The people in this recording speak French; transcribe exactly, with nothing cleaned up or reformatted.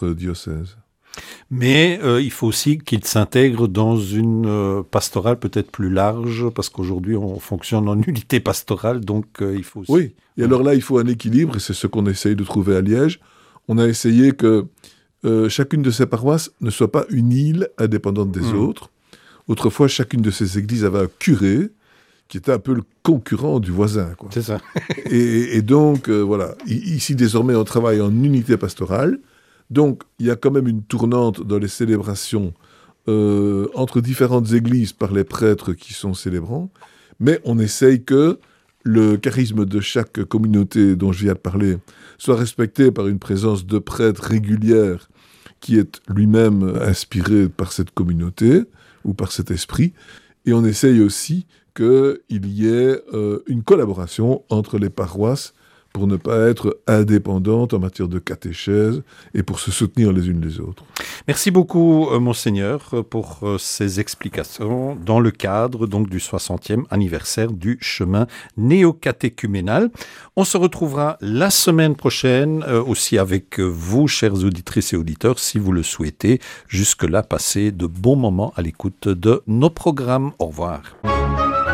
euh, diocèse. Mais euh, il faut aussi qu'il s'intègre dans une euh, pastorale peut-être plus large, parce qu'aujourd'hui on fonctionne en unité pastorale, donc euh, il faut aussi... Oui, et alors là il faut un équilibre, et c'est ce qu'on essaye de trouver à Liège. On a essayé que euh, chacune de ces paroisses ne soit pas une île indépendante des mmh. autres. Autrefois, chacune de ces églises avait un curé, qui était un peu le concurrent du voisin, quoi. C'est ça. et, et donc, euh, voilà, ici désormais on travaille en unité pastorale. Donc, il y a quand même une tournante dans les célébrations euh, entre différentes églises par les prêtres qui sont célébrants, mais on essaye que le charisme de chaque communauté dont je viens de parler soit respecté par une présence de prêtres régulière qui est lui-même inspiré par cette communauté ou par cet esprit, et on essaye aussi qu'il y ait euh, une collaboration entre les paroisses pour ne pas être indépendante en matière de catéchèse et pour se soutenir les unes les autres. Merci beaucoup, euh, Monseigneur, pour euh, ces explications dans le cadre donc, du soixantième anniversaire du chemin néocatéchuménal. On se retrouvera la semaine prochaine, euh, aussi avec vous, chères auditrices et auditeurs, si vous le souhaitez. Jusque-là, passez de bons moments à l'écoute de nos programmes. Au revoir.